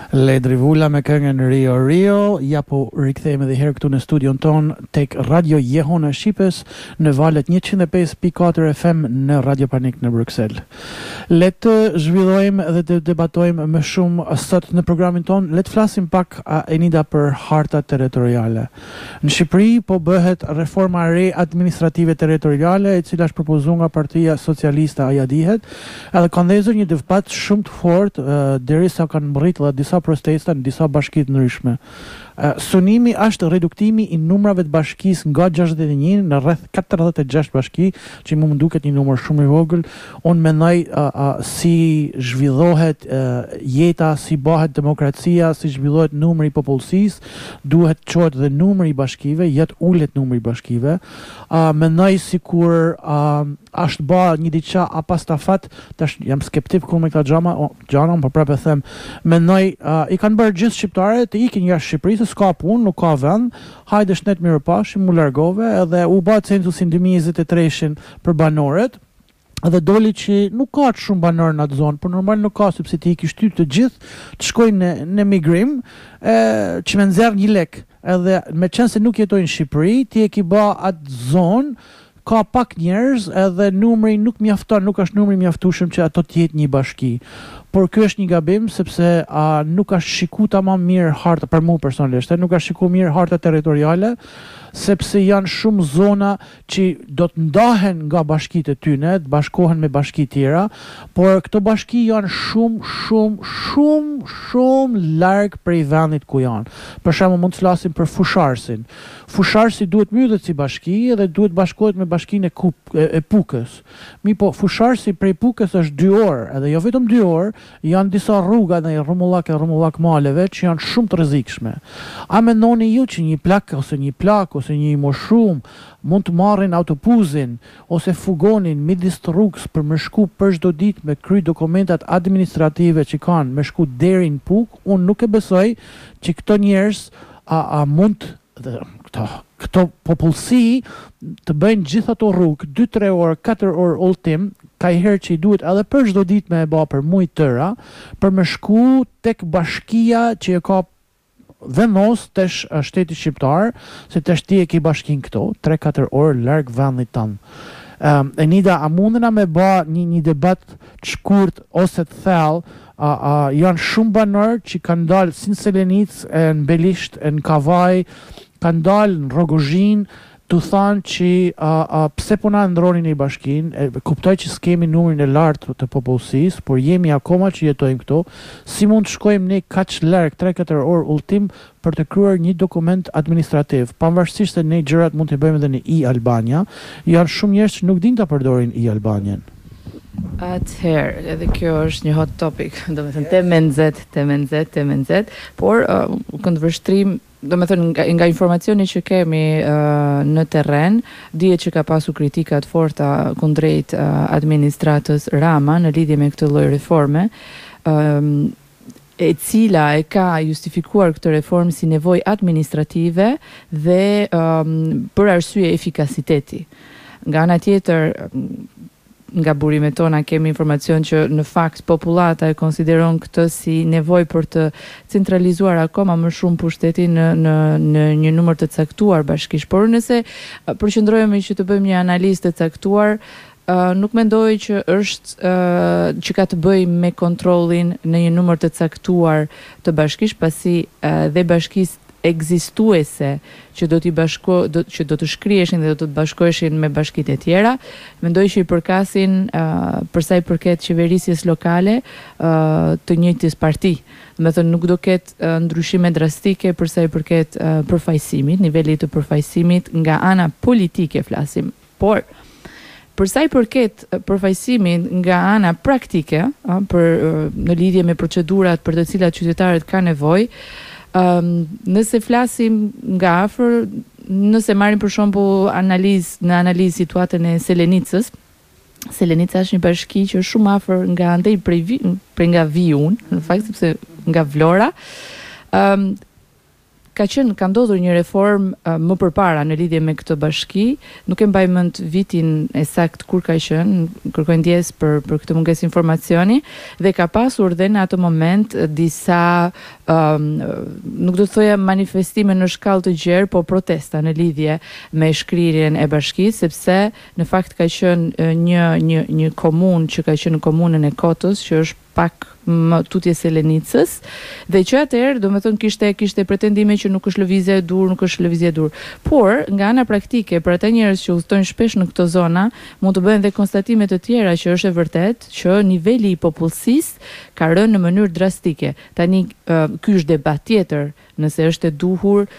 Ledrivula me këngën Rio Rio, ja po rikthehemi edhe herë këtu në studion ton tek Radio Jehona Shqipës në valët 105.4 FM në Radio Panik në Bruxelles. Le të zhvillojmë dhe të debatojmë më shumë sot në programin ton. Le të flasim pak Enida për harta territoriale. Në Shqipëri po bëhet reforma re administrative territoriale e cila është propozuar nga Partia Socialiste, aja dihet, edhe ka ndezur një debat shumë të fortë derisa kanë mbërritur disa protesta në disa bashki të ndryshme. Synimi është reduktimi i numrave të bashkisë nga 61 në rreth 46 bashki, që më duket një numër shumë i vogël. Unë mendoj si zhvillohet jeta, si bëhet demokracia, si zhvillohet numri i popullsisë, duhet çohet dhe numri i bashkive, jet ulet numri i bashkive. Mendoj sikur është bë një diçka pas tafat, tash jam skeptik kur me këta gjana, po prapë them, mendoj i kanë bërë gjithë shqiptarët të ikin jashtë Shqipërisë, s'ka punë, nuk ka vend, hajde shnet mirëpafshim, u largove, edhe u bë censusin 2023 për banorët. Edhe doli që nuk ka shumë banor në atë zonë, por normal nuk ka, sepse ti i kish ty të gjithë të shkojnë në migrim, që me nxjerr 1 lek. Edhe me qenë se nuk jetojnë në Shqipëri, ti e ki bë atë zonë, ka pak njerëz edhe numri nuk mjafton, nuk është numri mjaftueshëm që ato të jetë një bashki. Por ky është një gabim sepse nuk është shikuar tamam mirë harta për mua personalisht, nuk është shikuar mirë harta territoriale, sepse janë shumë zona që do të ndahen nga bashkitë e tyre, të bashkohen me bashki tjera, por këto bashki janë shumë larg prej vendit ku janë. Për shembull mund të flasim për Fusharsin. Fusharsi duhet mbyllet si bashki dhe duhet bashkohet me bashkinë e Pukës. Po Fusharsi prej Pukës është 2 orë, edhe jo vetëm 2 orë, janë disa rruga në rrumullak maleve që janë shumë të rrezikshme. A mendoni ju që një plak ose një moshrum mund të marrin autobusin ose fugonin midis të rrugës për më shku për çdo ditë me kry dokumentat administrative që kanë me shku deri në Pukë? Unë nuk e besoj që këto njerëz mund këto popullsi të bëjnë gjithë ato rrugë 2-3 orë, 4 orë udhtim, ka herë që i duhet edhe për çdo ditë me e bë për muaj tëra, për më shku tek bashkia që e ka vendos tesh shteti shqiptar, se tesh ti e ke bashkin këto 3-4 orë larg vendit tan. Enida, a mundena me bë një debat të shkurt ose të thellë? Janë shumë banor që kanë dalë si në Selenicë, në Belisht, në Kavaj, kanë dalë në Rogozhin, të thanë që pse po na ndronin në bashkinë, kuptoj që s'kemi numrin e lartë të popullsisë, por jemi akoma që jetojmë këto, si mund të shkojmë ne kaq larg 3-4 orë udhtim për të kryer një dokument administrativ, pavarësisht se ne gjërat mund të bëjmë edhe në e-Albania, janë shumë njerëz që nuk dinë ta përdorin e-Albanian. Atëherë, edhe kjo është një hot topic, do me thënë temë nxehtë, por këndvështrim, do me thënë nga informacioni që kemi në terren, dihet që ka pasur kritika të forta kundrejt administratës Rama në lidhje me këtë lloj reforme, e cila e ka justifikuar këtë reformë si nevojë administrative dhe për arsye efikasiteti. Nga ana tjetër, nga burimet tona kemi informacion që në fakt populata e konsideron këtë si nevojë për të centralizuar akoma më shumë pushtetin në një numër të caktuar bashkish. Por nëse përqendrohemi që të bëjmë një analizë të caktuar, nuk mendoj që është që ka të bëjë me kontrollin në një numër të caktuar të bashkish, pasi dhe bashkisë ekzistuese që që do të shkriheshin dhe do të bashkoheshin me bashkitë e tjera, mendoj që i përkasin për sa i përket qeverisjes lokale të njëjtës parti. Do të thënë nuk do ketë ndryshime drastike për sa i përket përfaqësimit, nivelit të përfaqësimit nga ana politike flasim. Por për sa i përket përfaqësimit nga ana praktike, në lidhje me procedurat për të cilat qytetarët kanë nevojë, nëse flasim nga afër, nëse marrim për shembull analizë situatën e Selenicës. Selenica është një bashki që është shumë afër nga andej prej nga Viun, në fakt sepse nga Vlora. ka ndodhur një reformë më përpara në lidhje me këtë bashki, nuk e mbaj mend vitin eksakt kur ka qenë, kërkoj ndjes për këtë mungesë informacioni, dhe ka pasur dhe në atë moment disa nuk do të thoja manifestime në shkallë të gjerë, po protesta në lidhje me shkrirjen e bashkisë, sepse në fakt ka qenë një komunë që ka qenë komunën e Kotës, që është pak më tutje Selenicës, dhe që atëherë, do me thënë, kishte pretendime që nuk është lëvizje e dur, nuk është lëvizje e dur. Por, nga ana praktike, për ata njerëz që udhtojnë shpesh në këto zona, mund të bëhen dhe konstatime të tjera që është e vërtet që niveli i popullsisë ka rënë në mënyrë drastike. Tani, ky është debat tjetër, nëse është e duhur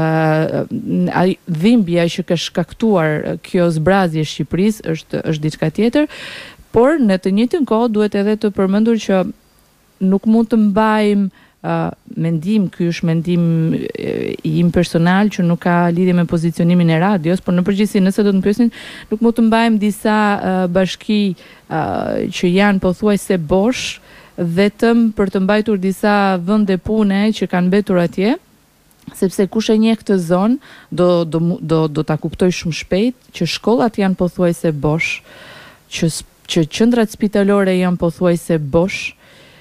dhimbja që ka shkaktuar kjo zbrazje e Shqipërisë është diçka tjetër. Por në të njëjtën kohë duhet edhe të përmendur që nuk mund të mbajmë mendim, ky është mendim im personal që nuk ka lidhje me pozicionimin e radios, por në përgjithësi nëse do të më pyesin, nuk mund të mbajmë disa bashki që janë pothuajse bosh, vetëm për të mbajtur disa vende pune që kanë mbetur atje, sepse kush e njeh këtë zonë do ta kuptoj shumë shpejt që shkollat janë pothuajse bosh, që qendrat spitalore janë pothuajse bosh,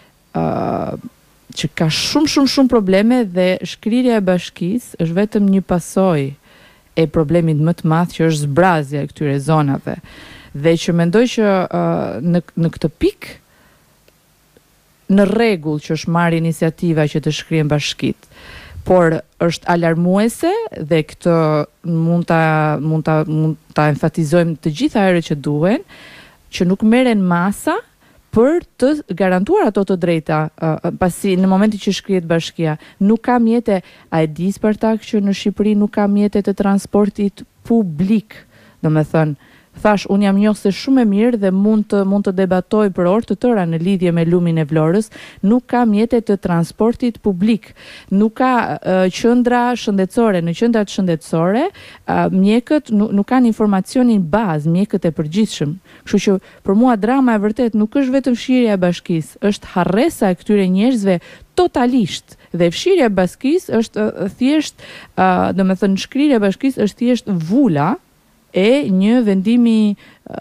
që ka shumë probleme, dhe shkrirja e bashkisë është vetëm një pasojë e problemit më të madh që është zbrazja e këtyre zonave. Dhe që mendoj që në këtë pikë në rregull që është marrë iniciativa që të shkrihen bashkitë, por është alarmuese dhe këtë mund ta enfatizojmë të gjitha herët që duhen, që nuk merren masa për të garantuar ato të drejta, pasi në momentin që shkrihet bashkia, nuk ka mjete, a e di Spartak që në Shqipëri nuk ka mjete të transportit publik, do me thënë, thash, unë jam njohse shumë e mirë dhe mund të debatoj për orë të tëra në lidhje me lumin e Vlorës, nuk ka mjete të transportit publik, nuk ka qendra shëndetësore, në qendrat shëndetësore, mjekët nuk kanë informacionin bazë, mjekët e përgjithshëm. Kështu që për mua drama e vërtet nuk është vetëm fshirja e bashkisë, është harresa e këtyre njerëzve totalisht. Dhe fshirja e bashkisë është thjesht, domethënë shkrirja e bashkisë është thjesht vula e një vendimi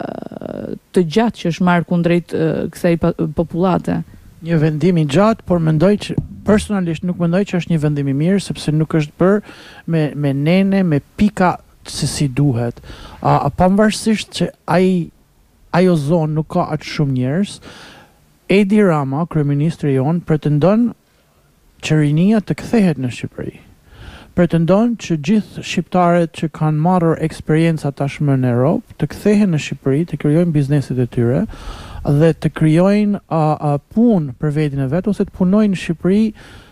të gjatë që është marrë kundrejt kësaj popullate. Një vendim i gjatë, por personalisht nuk mendoj që është një vendim i mirë, sepse nuk është bërë me nene, me pika si duhet. Pavarësisht që ajo zonë nuk ka atë shumë njerëz, Edi Rama, kryeministri jon, pretendon që rinia të kthehet në Shqipëri. Pretendon që gjithë shqiptarët që kanë marrë eksperjenca tashmë në Europë të kthehen në Shqipëri, të krijojnë bizneset e tyre dhe të krijojnë punë për veten e vet, ose të punojnë në Shqipëri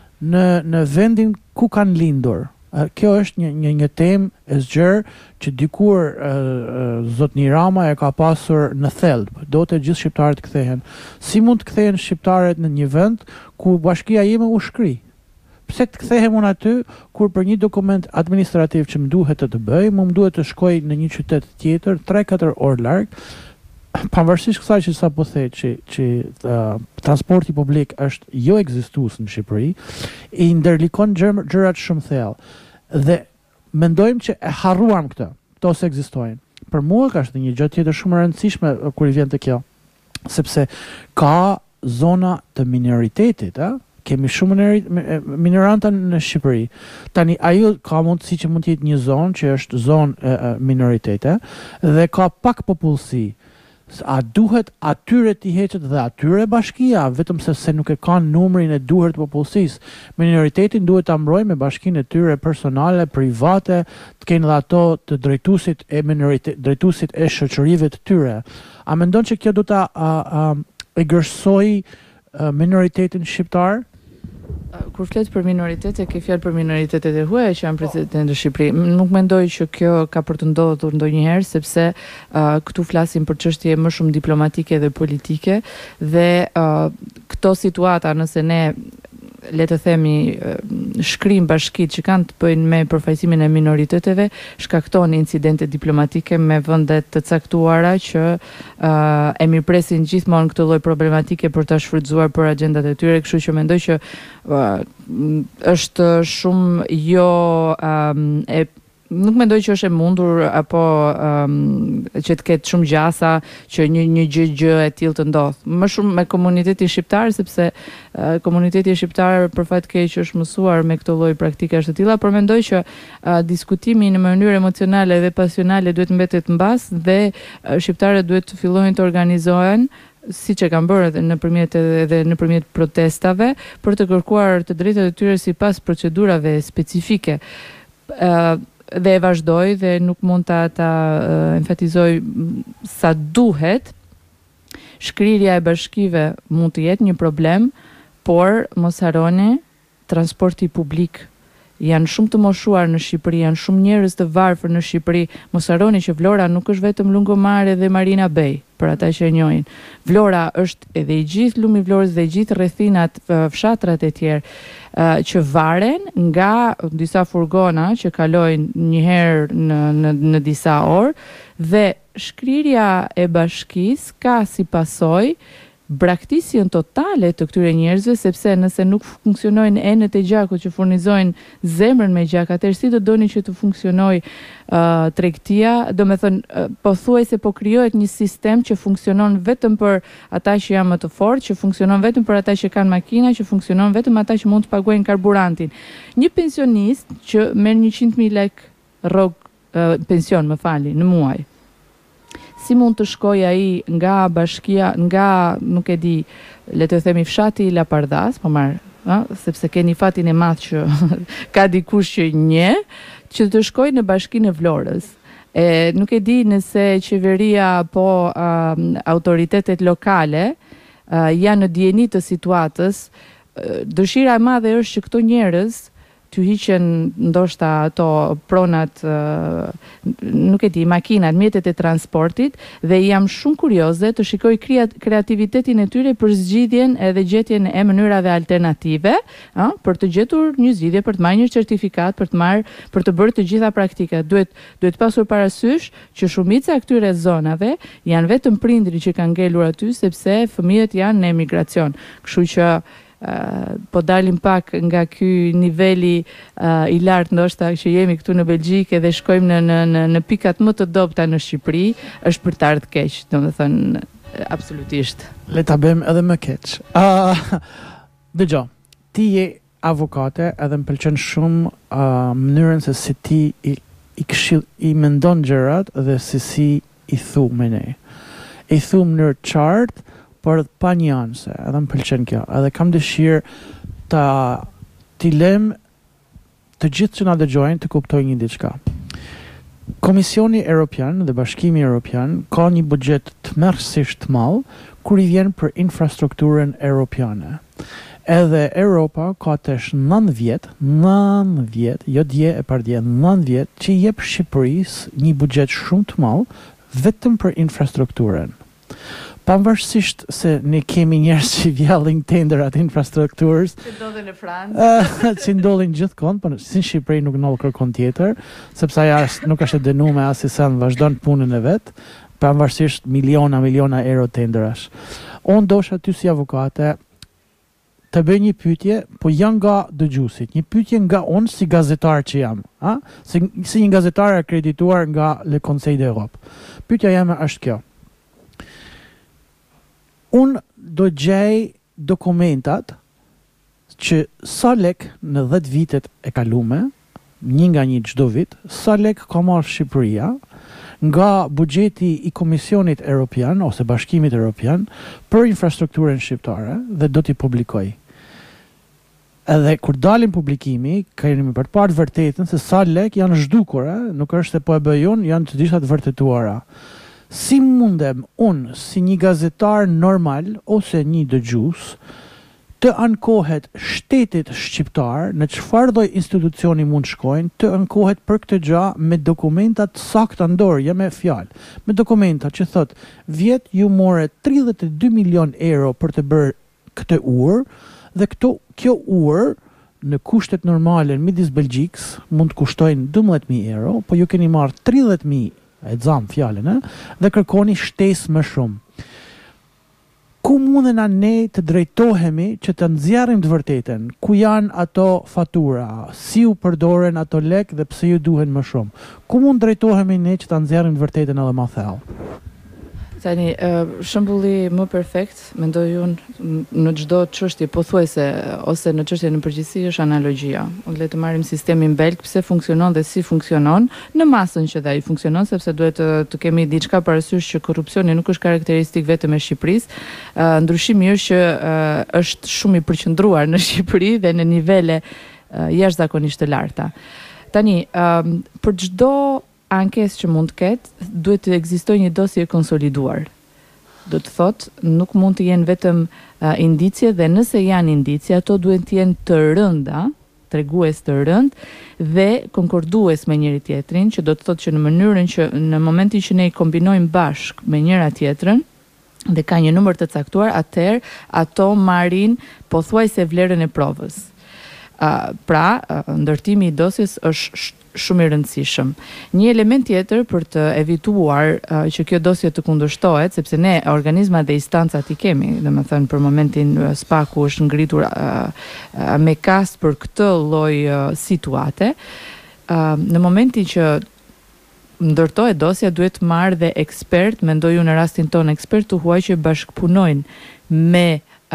në vendin ku kanë lindur. Kjo është një temë e zgjerë që dikur zotni Rama e ka pasur në thelb. Do të gjithë shqiptarët kthehen. Si mund të kthehen shqiptarët në një vend ku bashkia ime u shkri? Pse të kthehem unë aty kur për një dokument administrativ që më duhet të bëj, më duhet të shkoj në një qytet tjetër 3-4 orë larg, pavarësisht kësaj që sapo the që transporti publik është jo ekzistues në Shqipëri, i ndërlikon gjërat shumë thellë. Dhe mendojmë që e harruam këtë, këto se ekzistojnë. Për mua ka është një gjë tjetër shumë e rëndësishme kur i vjen te kjo, sepse ka zona të minoritetit, kemi shumë minoranta në Shqipëri. Tani ajo ka mundësi që mund të jetë një zonë që është zonë minoritete dhe ka pak popullsi. A duhet atyre t'i heqet dhe atyre bashkia, vetëm se nuk e kanë numrin e duhur të popullsisë. Minoritetin duhet ta mbrojnë me bashkinë e tyre personale, private, të kenë dhe ato të drejtuesit e shoqërive të tyre. A mendon që kjo do ta egërsoj minoritetin shqiptar? Kur flet për minoritete, ke fjalë për minoritetet e huaja që janë prezente në Shqipëri. Nuk mendoj që kjo ka për të ndodhur ndonjëherë, sepse këtu flasim për çështje më shumë diplomatike dhe politike, dhe këto situata, nëse ne le të themi shkrim bashkitë që kanë të bëjnë me përfaqësimin e minoriteteve shkakton incidente diplomatike me vende të caktuara që e mirpresin gjithmonë këtë lloj problematike për ta shfrytzuar për agjendat e tyre, kështu që mendoj që është shumë nuk mendoj që është e mundur apo që të ketë shumë gjasa që një gjë e tillë të ndodh. Më shumë me komunitetin shqiptar, sepse komuniteti shqiptar për fat keq është mësuar me këtë lloj praktikash të tilla, por mendoj që diskutimi në mënyrë emocionale dhe pasionale duhet mbetet mbas dhe shqiptarët duhet të fillojnë të organizohen siç e kanë bërë edhe nëpërmjet protestave për të kërkuar të drejtat e tyre sipas procedurave specifike. Dhe e vazhdoj dhe nuk mund ta enfatizoj sa duhet. Shkrirja e bashkive mund të jetë një problem, por mos harroni, transporti publik janë shumë të moshuar në Shqipëri, janë shumë njerëz të varfër në Shqipëri. Mos harroni që Vlora nuk është vetëm lungomare dhe Marina Bay, për ata që e njohin. Vlora është edhe i gjithë lumi i Vlorës dhe i gjithë rrethinat, fshatrat e tjerë që varen nga disa furgona që kalojnë një herë në disa orë, dhe shkrirja e bashkisë ka si pasojë braktisjen totale të këtyre njerëzve, sepse nëse nuk funksionojnë enet e gjakut që furnizojnë zemrën me gjak, atëherë si do doni që të funksionojë tregtia? Domethënë, pothuajse po krijohet një sistem që funksionon vetëm për ata që janë më të fortë, që funksionon vetëm për ata që kanë makina, që funksionon vetëm ata që mund të paguajnë karburantin. Një pensionist që merr 100.000 lekë pension, në muaj. Si mund të shkoj ai nga bashkia, nga, nuk e di, le të themi fshati i Lapardhas, po marr, sepse keni fatin e madh që ka dikush që që të shkoj në bashkinë e Vlorës. Nuk e di nëse qeveria apo autoritetet lokale janë në dijeni të situatës. Dëshira e madhe është që këto njerëz të hiqen ndoshta ato pronat, nuk e di, makinat, mjetet e transportit, dhe jam shumë kurioze të shikoj kreativitetin e tyre për zgjidhjen edhe gjetjen e mënyrave alternative, për të gjetur një zgjidhje, për të marrë një certifikat, për të bërë të gjitha praktikat. Duhet pasur parasysh që shumica e këtyre zonave janë vetëm prindrit që kanë ngelur aty, sepse fëmijët janë në emigracion. Kështu që po dalim pak nga ky niveli i lartë ndoshta që jemi këtu në Belgjikë dhe shkojmë në pikat më të dobta në Shqipëri, është për të ardhur keq, domethënë absolutisht. Le ta bëjmë edhe më keq. Dëgjoj, ti je avokate edhe më pëlqen shumë mënyrën se si ti i mendon gjërat dhe se si i thu me ne. I thu në mënyrë qartë, por pa njanse, edhe më pëlqen kjo. Edhe kam dëshirë t'i lëm të gjithë që na dëgjojnë të kuptojnë një diçka. Komisioni Evropian dhe Bashkimi Evropian ka një buxhet tmerrsisht të madh kur i vjen për infrastrukturën europiane. Edhe Europa ka tash 9 vjet, jo dje e pardje, 9 vjet që i jep Shqipërisë një buxhet shumë të madh vetëm për infrastrukturën. Pavarësisht se ne kemi njerëz që vjallin tenderat infrastrukturës, që ndodhin në Francë, që ndodhin gjithkohë, por si në Shqipëri nuk ndodh kërkon tjetër, sepse ajo nuk është e dënuar as i sa vazhdon punën e vet, pavarësisht miliona euro tenderash. Unë dosha ty si avokate të bëj një pyetje, po janë nga dëgjuesit, një pyetje nga unë si gazetar që jam, si një gazetar akredituar nga Le Conseil d'Europe. Pyetja jame është kjo. Unë do gjej dokumentat që sa lek në 10 vitet e kalume, një nga një çdo vit, sa lek ka marrë Shqipëria nga buxheti i Komisionit Evropian ose Bashkimit Evropian për infrastrukturën shqiptare dhe do t'i publikoj. Edhe kur dalim publikimi, kemi për të parë vërtetën se sa lek janë zhdukur, nuk është se po e bëj unë, janë të gjitha të vërtetuara. Si mundem unë, si një gazetar normal ose një dëgjues, të ankohet shtetit shqiptar, në çfarë lloj institucioni mund shkojnë, të ankohet për këtë gjë me dokumentat sakta në dorë, jo me fjalë, me dokumenta që thotë, vjet ju more 32 milion euro për të bërë këtë urë, dhe kjo ur në kushtet normale në midis Belgjikës mund të kushtojnë 12.000 euro, po ju keni marrë 30.000, e xam fjalën, dhe kërkoni shtesë më shumë. Ku mundena ne të drejtohemi që të nxjerrim të vërtetën? Ku janë ato fatura? Si u përdoren ato lek dhe pse ju duhen më shumë? Ku mund drejtohemi ne që ta nxjerrim të vërtetën edhe më thellë? Tani, shembulli më perfekt, mendoj unë, në çdo çështje pothuajse ose në çështje në përgjithësi është analogjia. Le të marrim sistemin belg, pse funksionon dhe si funksionon, në masën që ai funksionon, sepse duhet të kemi diçka parasysh që korrupsioni nuk është karakteristik vetëm e Shqipërisë. Ndryshimi është që është shumë i përqendruar në Shqipëri dhe në nivele jashtëzakonisht të larta. Tani, për çdo ankesë që mund të ketë, duhet të ekzistojë një dosje konsoliduar. Do të thotë, nuk mund të jenë vetëm indicie dhe nëse janë indicie, ato duhet të jenë të rënda, tregues të rënd dhe konkordues me njëri tjetrin, që do të thotë që në mënyrën që në momentin që ne i kombinojmë bashk me njëra tjetrën dhe ka një numër të caktuar, atëherë ato marrin pothuajse vlerën e provës. Pra, ndërtimi i dosjes është shumë i rëndësishëm. Një element tjetër për të evituar që kjo dosje të kundërshtohet, sepse ne organizmat dhe instancat i kemi, domethënë për momentin SPAK-u është ngritur me kast për këtë lloj situate, në momentin që ndërtohet dosja duhet marrë dhe ekspert, mendoj unë në rastin tonë ekspert të huaj që bashkëpunojnë me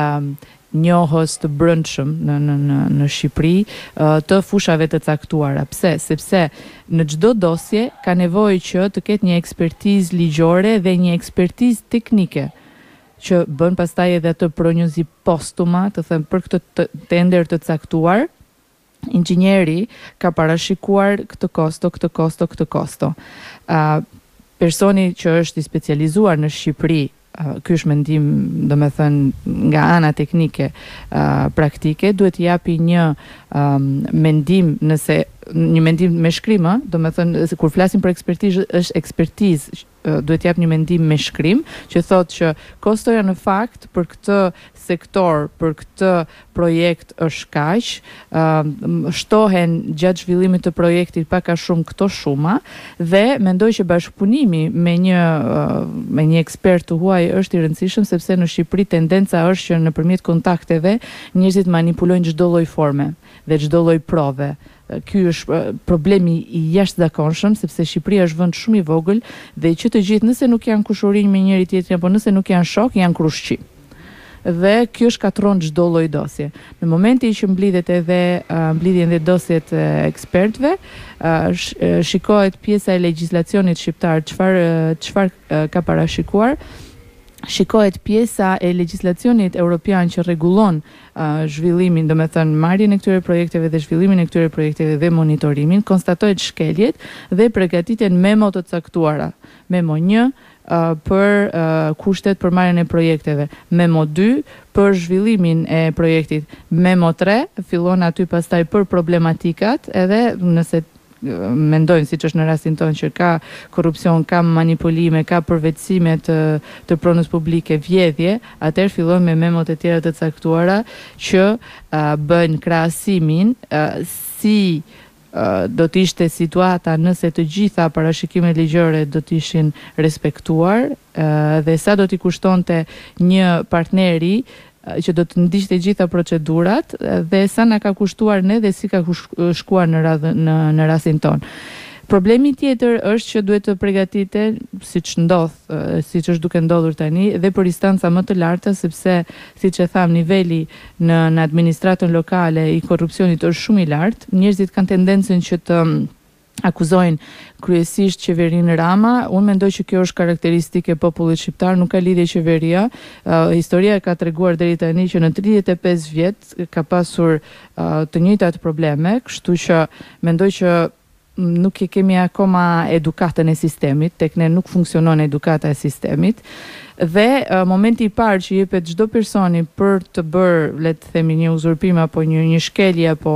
njohës të brendshëm në Shqipëri të fushave të caktuara. Pse? Sepse në çdo dosje ka nevojë që të ketë një ekspertizë ligjore dhe një ekspertizë teknike që bën pastaj edhe atë pronjozi postuma, të them për këtë tender të caktuar, inxhinieri ka parashikuar këtë kosto. Personi që është i specializuar në Shqipëri, ky është mendim, domethënë nga ana teknike, praktike, duhet të japi një mendim, nëse një mendim me shkrim, domethënë kur flasim për ekspertizë, është ekspertizë, duhet të jap një mendim me shkrim që thotë që kostoja në fakt për këtë sektor, për këtë projekt është kaq, shtohen gjatë zhvillimit të projektit pak a shumë këto shuma dhe mendoj që bashkëpunimi me një ekspert të huaj është i rëndësishëm, sepse në Shqipëri tendenca është që nëpërmjet kontakteve njerëzit manipulojnë çdo lloj forme dhe çdo lloj prove. Ky është problemi i jashtëzakonshëm, sepse Shqipëria është vend shumë i vogël dhe që të gjithë nëse nuk janë kushurinë me njëri tjetrin apo nëse nuk janë shok, janë krushqi. Dhe kjo shkatron çdo lloj dosje. Në momentin që mblidhen dhe dosjet e ekspertëve, shikohet pjesa e legjislacionit shqiptar, çfarë ka parashikuar, shikohet pjesa e legjislacionit evropian që rregullon zhvillimin, domethënë marrjen e këtyre projekteve dhe zhvillimin e këtyre projekteve dhe monitorimin, konstatohet shkeljet dhe përgatiten memo të caktuara. Memo 1 për kushtet për marrjen e projekteve, memo 2 për zhvillimin e projektit, memo 3 fillon aty pastaj për problematikat, edhe nëse mendojnë, siç është në rastin tonë, që ka korrupsion, ka manipulime, ka përvetësime të pronës publike, vjedhje, atëherë fillon me memot e tjera të caktuara që bën krahasimin si do të ishte situata nëse të gjitha parashikimet ligjore do të ishin respektuar dhe sa do t'i kushtonte një partneri që do të ndiqte gjitha procedurat dhe sa na ka kushtuar ne dhe si ka shkuar në rastin ton. Problemi tjetër është që duhet të përgatiten, siç është duke ndodhur tani, dhe për instanca më të larta, sepse siç e tham, niveli në administratën lokale i korrupsionit është shumë i lartë. Njerëzit kanë tendencën që të akuzojnë kryesisht qeverinë Rama. Unë mendoj që kjo është karakteristike e popullit shqiptar, nuk ka lidhje qeveria. Historia ka treguar deri tani që në 35 vjet ka pasur të njëjtat probleme, kështu që mendoj që nuk e kemi akoma edukatën e sistemit, tek ne nuk funksionon edukata e sistemit. Dhe momenti i parë që jepet çdo personi për të bërë, le të themi, një uzurpim apo një shkelje apo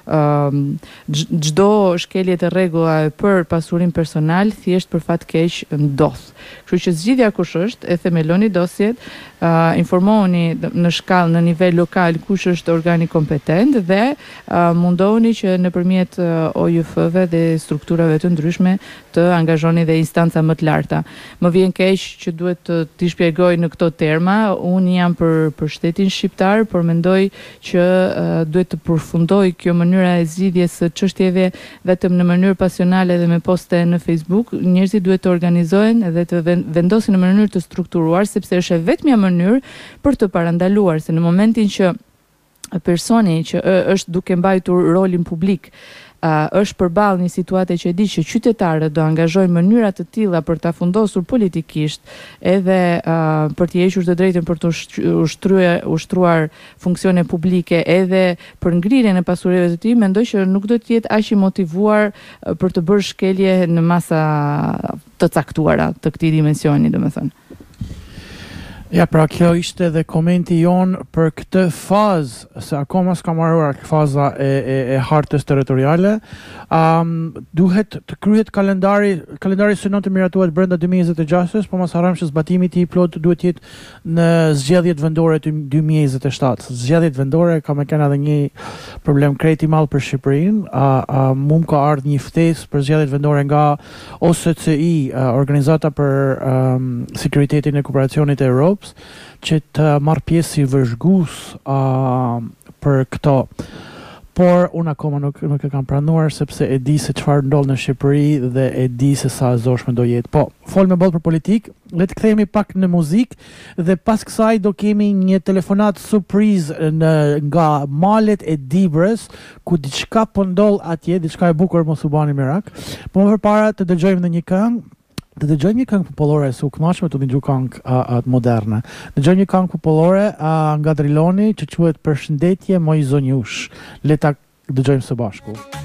çdo shkelje të rregullave për pasurinë personal, thjesht për fat keq ndodh. Kështu që zgjidhja kush është, e themeloni dosjet, informoni në shkallë në nivel lokal kush është organi kompetent dhe mundohuni që nëpërmjet OJF-ve dhe strukturave të ndryshme të angazhoni dhe instanca më të larta. Më vjen keq që duhet t'i shpjegoj në këto terma, unë jam për shtetin shqiptar, por mendoj që duhet të përfundoj kjo mënyra e zgjidhjes së çështjeve vetëm në mënyrë pasionale dhe me poste në Facebook. Njerëzit duhet të organizohen dhe të vendosin në mënyrë të strukturuar, sepse është vetmja mënyrë për të parandaluar se në momentin që personi që është duke mbajtur rolin publik është përballë një situate që e di që qytetarët do angazhojnë mënyra të tilla për ta fundosur politikisht edhe për të hequr të drejtën për të ushtruar funksione publike edhe për ngrirjen e pasurive të tij, mendoj që nuk do të jetë aq i motivuar për të bërë shkelje në masa të caktuara të këtij dimensioni, domethënë. Ja, pra kjo ishte dhe komenti jonë për këtë fazë, se akoma s'ka marruar faza e hartës territoriale. Duhet të kryhet kalendari synon të miratuar brenda 2026, po mos harrojmë që zbatimi i plot duhet të jetë në zgjedhjet vendore të 2027. Zgjedhjet vendore ka më kanë edhe një problem krejt i madh për Shqipërinë. Mu ka ardhur një ftesë për zgjedhjet vendore nga OSCE, Organizata për Sekuritetin e Kooperacionit e Europës, që të marrë pjesë si vëzhgues për këto. Por unë akoma nuk e kam pranuar sepse e di se çfarë ndodh në Shqipëri dhe e di se sa e zorshme do jetë. Po, fol me boll për politik, le të kthehemi pak në muzikë dhe pas kësaj do kemi një telefonat surprizë nga malet e Dibrës, ku diçka po ndodh atje, diçka e bukur, mos u bani merak. Po më përpara të dëgjojmë në një këngë. Të dëgjojmë një këngë popullore se u kënaqshme të dëgjoj këngë moderne. Dëgjojmë një këngë popullore nga Driloni që quhet Përshëndetje moj zonjush. Le ta dëgjojmë së bashku.